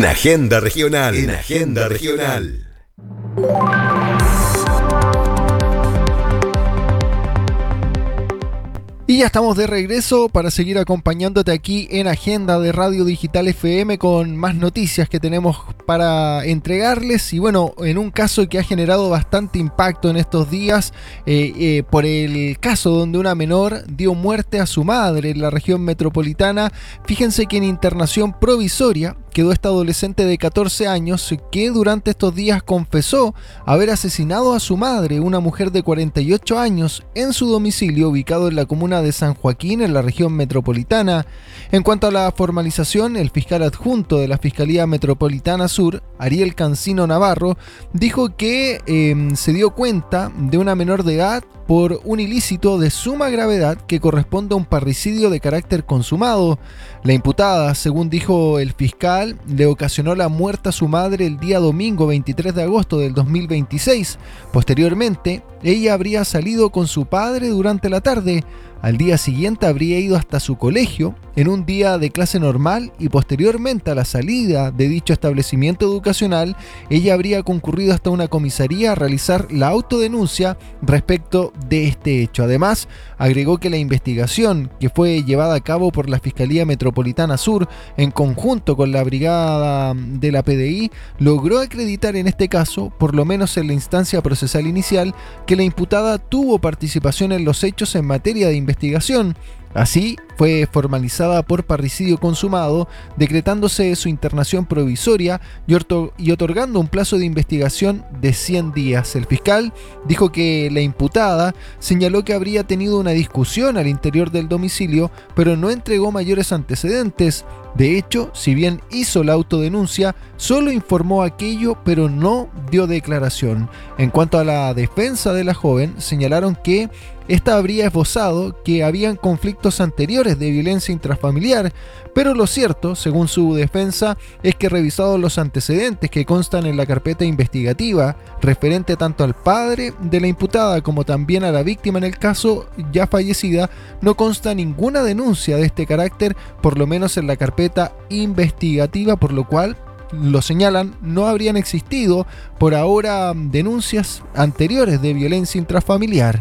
Agenda Regional. En Agenda Regional. Y ya estamos de regreso para seguir acompañándote aquí en Agenda de Radio Digital FM con más noticias que tenemos para entregarles. Y bueno, en un caso que ha generado bastante impacto en estos días, por el caso donde una menor dio muerte a su madre en la región metropolitana. Fíjense que en internación provisoria quedó esta adolescente de 14 años que durante estos días confesó haber asesinado a su madre, una mujer de 48 años, en su domicilio ubicado en la comuna de San Joaquín, en la región metropolitana. En cuanto a la formalización, el fiscal adjunto de la Fiscalía Metropolitana Sur, Ariel Cancino Navarro, dijo que se dio cuenta de una menor de edad por un ilícito de suma gravedad que corresponde a un parricidio de carácter consumado. La imputada, según dijo el fiscal, le ocasionó la muerte a su madre el día domingo 23 de agosto del 2026. Posteriormente, ella habría salido con su padre durante la tarde. Al día siguiente habría ido hasta su colegio en un día de clase normal y posteriormente a la salida de dicho establecimiento educacional, ella habría concurrido hasta una comisaría a realizar la autodenuncia respecto de este hecho. Además, agregó que la investigación que fue llevada a cabo por la Fiscalía Metropolitana Sur en conjunto con la Brigada de la PDI logró acreditar en este caso, por lo menos en la instancia procesal inicial, que la imputada tuvo participación en los hechos en materia de investigación. Así, fue formalizada por parricidio consumado, decretándose su internación provisoria y otorgando un plazo de investigación de 100 días. El fiscal dijo que la imputada señaló que habría tenido una discusión al interior del domicilio, pero no entregó mayores antecedentes. De hecho, si bien hizo la autodenuncia, solo informó aquello, pero no dio declaración. En cuanto a la defensa de la joven, señalaron que esta habría esbozado que habían conflictos anteriores de violencia intrafamiliar, pero lo cierto, según su defensa, es que revisados los antecedentes que constan en la carpeta investigativa, referente tanto al padre de la imputada como también a la víctima en el caso ya fallecida, no consta ninguna denuncia de este carácter, por lo menos en la carpeta investigativa, por lo cual, lo señalan, no habrían existido por ahora denuncias anteriores de violencia intrafamiliar.